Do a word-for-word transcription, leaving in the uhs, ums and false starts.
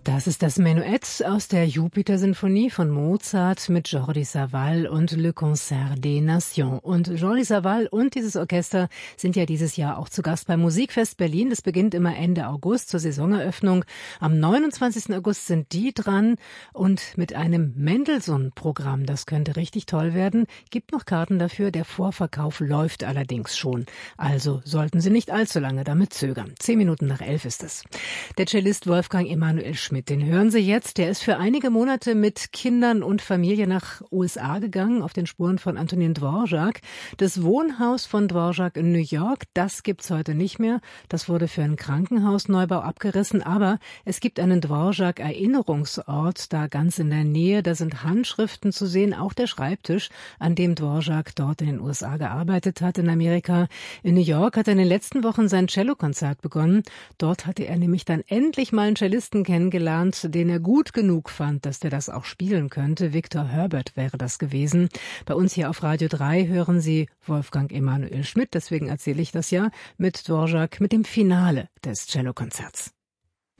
Das ist das Menuett aus der Jupiter-Sinfonie von Mozart mit Jordi Savall und Le Concert des Nations. Und Jordi Savall und dieses Orchester sind ja dieses Jahr auch zu Gast beim Musikfest Berlin. Das beginnt immer Ende August zur Saisoneröffnung. Am neunundzwanzigsten August sind die dran und mit einem Mendelssohn-Programm. Das könnte richtig toll werden. Gibt noch Karten dafür. Der Vorverkauf läuft allerdings schon. Also sollten Sie nicht allzu lange damit zögern. Zehn Minuten nach elf ist es. Der Cellist Wolfgang Emanuel Schmidt, den hören Sie jetzt. Der ist für einige Monate mit Kindern und Familie nach U S A gegangen, auf den Spuren von Antonin Dvorak. Das Wohnhaus von Dvorak in New York, das gibt's heute nicht mehr. Das wurde für einen Krankenhausneubau abgerissen, aber es gibt einen Dvorak-Erinnerungsort da ganz in der Nähe. Da sind Handschriften zu sehen, auch der Schreibtisch, an dem Dvorak dort in den U S A gearbeitet hat, in Amerika. In New York hat er in den letzten Wochen sein Cellokonzert begonnen. Dort hatte er nämlich dann endlich mal einen Cellisten kennengelernt, den er gut genug fand, dass der das auch spielen könnte. Victor Herbert wäre das gewesen. Bei uns hier auf Radio drei hören Sie Wolfgang Emanuel Schmidt, deswegen erzähle ich das ja, mit Dvorak, mit dem Finale des Cellokonzerts.